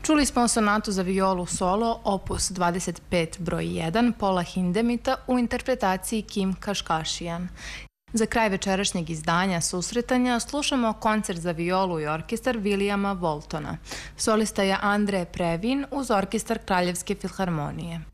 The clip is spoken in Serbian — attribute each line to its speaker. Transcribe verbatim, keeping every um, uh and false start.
Speaker 1: Čuli smo sonatu za violu solo, opus dvadeset pet broj jedan, Paula Hindemita u interpretaciji Kim Kaškašijan. Za kraj večerašnjeg izdanja susretanja slušamo koncert za violu i orkestar Williama Waltona. Solista je Andre Previn uz orkestar Kraljevske filharmonije.